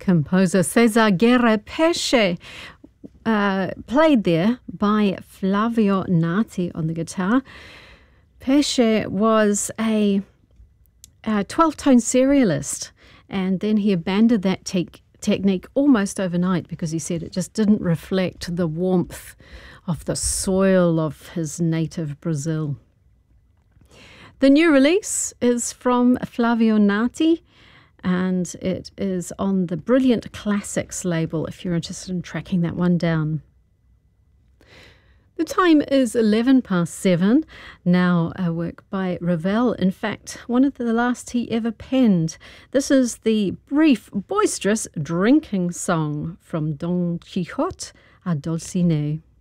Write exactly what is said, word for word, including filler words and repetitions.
Composer Cesar Guerra Pesce, uh, played there by Flavio Nati on the guitar. Pesce was a twelve-tone serialist, and then he abandoned that te- technique almost overnight because he said it just didn't reflect the warmth of the soil of his native Brazil. The new release is from Flavio Nati, and it is on the Brilliant Classics label if you're interested in tracking that one down. The time is eleven past seven. Now a work by Ravel. In fact, one of the last he ever penned. This is the brief, boisterous drinking song from Don Quixote à Dulcinea.